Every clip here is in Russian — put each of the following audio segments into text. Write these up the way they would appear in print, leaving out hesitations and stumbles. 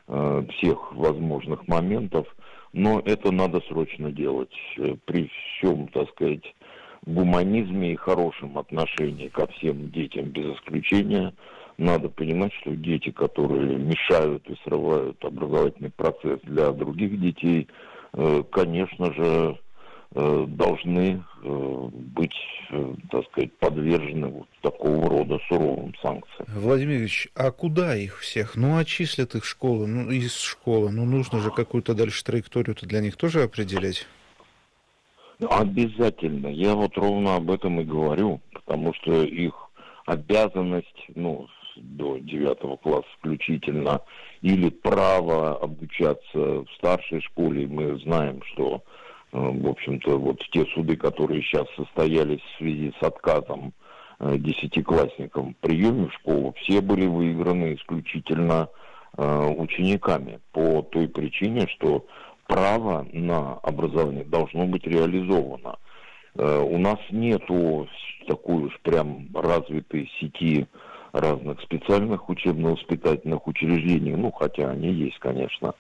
всех возможных моментов, но это надо срочно делать при всем, так сказать, гуманизме и хорошем отношении ко всем детям без исключения. Надо понимать, что дети, которые мешают и срывают образовательный процесс для других детей, конечно же, должны быть, так сказать, подвержены вот такого рода суровым санкциям. Владимир Ильич, а куда их всех? Ну, отчислят их школы, ну, из школы, ну, нужно же какую-то дальше траекторию-то для них тоже определять. Обязательно. Я вот ровно об этом и говорю, потому что их обязанность, до 9 класса включительно, или право обучаться в старшей школе. Мы знаем, что, в общем-то, вот те суды, которые сейчас состоялись в связи с отказом десятиклассникам в приеме в школу, все были выиграны исключительно учениками по той причине, что право на образование должно быть реализовано. У нас нету такой уж прям развитой сети разных специальных учебно-воспитательных учреждений, хотя они есть, конечно.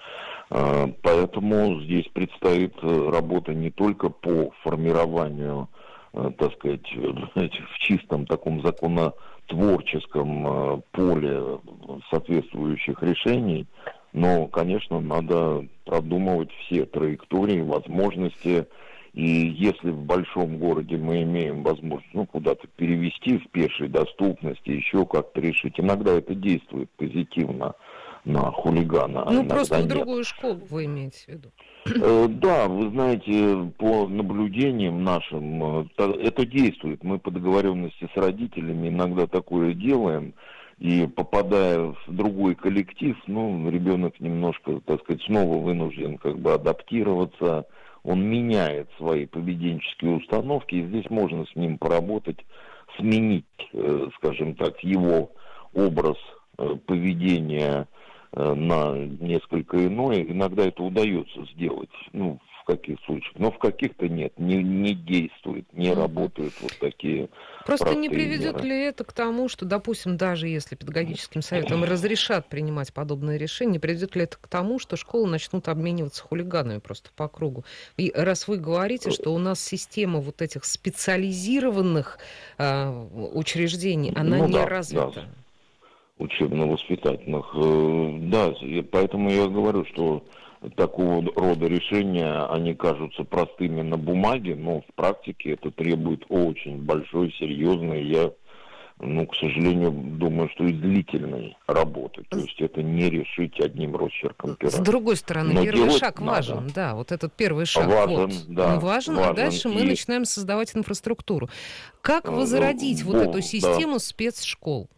Поэтому здесь предстоит работа не только по формированию, так сказать, в чистом таком законотворческом поле соответствующих решений, но, конечно, надо продумывать все траектории, возможности. И если в большом городе мы имеем возможность куда-то перевести в пешей доступности, еще как-то решить, иногда это действует позитивно на хулигана. Просто в нет. другую школу вы имеете в виду? Да, вы знаете, по наблюдениям нашим, это действует. Мы по договоренности с родителями иногда такое делаем, и попадая в другой коллектив, ребенок немножко, так сказать, снова вынужден адаптироваться, он меняет свои поведенческие установки, и здесь можно с ним поработать, сменить, скажем так, его образ поведения на несколько иное. Иногда это удается сделать, в каких случаях, но в каких-то нет, не действует, не работают вот такие. Просто не приведет меры. ли это к тому, что, допустим, даже если педагогическим советам разрешат принимать подобные решения, не приведет ли это к тому, что школы начнут обмениваться хулиганами просто по кругу? И раз вы говорите, что у нас система вот этих специализированных учреждений, она не развита. Да. Учебно-воспитательных. Да, и поэтому я говорю, что такого рода решения, они кажутся простыми на бумаге, но в практике это требует очень большой, серьезной, я, к сожалению, думаю, что и длительной работы. То есть это не решить одним росчерком пера. С другой стороны, но первый шаг важен, да, вот этот первый шаг. Важен, а дальше мы начинаем создавать инфраструктуру. Как возродить вот эту систему спецшкол?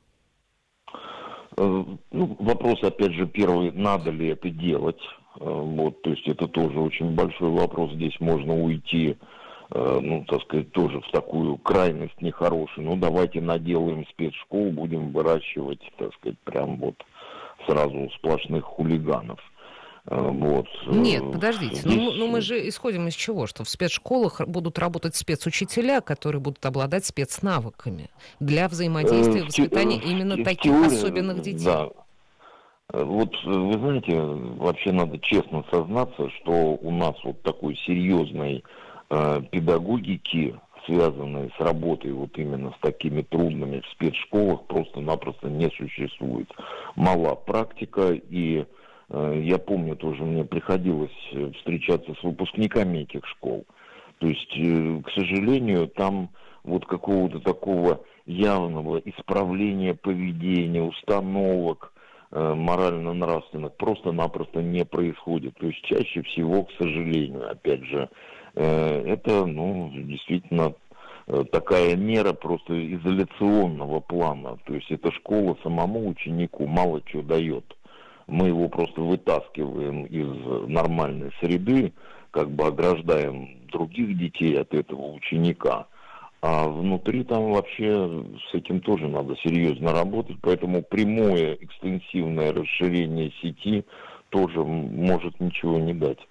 Вопрос, опять же, первый, надо ли это делать. То есть это тоже очень большой вопрос. Здесь можно уйти, так сказать, тоже в такую крайность нехорошую. Давайте наделаем спецшкол, будем выращивать, так сказать, прям сразу сплошных хулиганов. Нет, подождите, здесь... мы же исходим из чего? Что в спецшколах будут работать спецучителя, которые будут обладать спецнавыками для взаимодействия и воспитания именно таких особенных детей. Да. Вы знаете, вообще надо честно сознаться, что у нас такой серьезной педагогики, связанной с работой именно с такими трудными в спецшколах, просто-напросто не существует. Мала практика, и я помню, тоже мне приходилось встречаться с выпускниками этих школ. То есть, к сожалению, там какого-то такого явного исправления поведения, установок морально-нравственных просто-напросто не происходит. То есть чаще всего, к сожалению, опять же, это, действительно такая мера просто изоляционного плана. То есть эта школа самому ученику мало чего дает. Мы его просто вытаскиваем из нормальной среды, ограждаем других детей от этого ученика. А внутри там вообще с этим тоже надо серьезно работать, поэтому прямое экстенсивное расширение сети тоже может ничего не дать.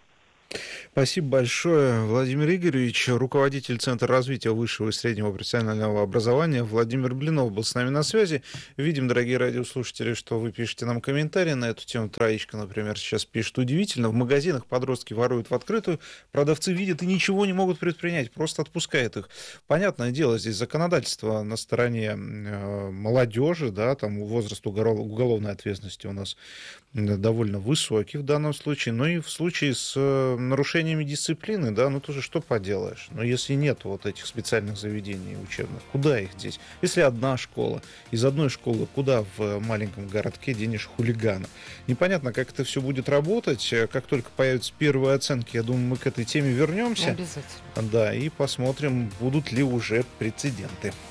Спасибо большое. Владимир Игоревич, руководитель Центра развития высшего и среднего профессионального образования. Владимир Блинов был с нами на связи. Видим, дорогие радиослушатели, что вы пишете нам комментарии на эту тему. Троечка, например, сейчас пишет: удивительно, в магазинах подростки воруют в открытую, продавцы видят и ничего не могут предпринять, просто отпускают их. Понятное дело, здесь законодательство на стороне молодежи, да, там возраст уголовной ответственности у нас довольно высокий в данном случае, но и в случае с нарушениями дисциплины, да, ну тоже что поделаешь. Но если нет вот этих специальных заведений учебных, куда их здесь? Если одна школа, из одной школы куда в маленьком городке денешь хулигана? Непонятно, как это все будет работать. Как только появятся первые оценки, я думаю, мы к этой теме вернемся. Обязательно. Да, и посмотрим, будут ли уже прецеденты.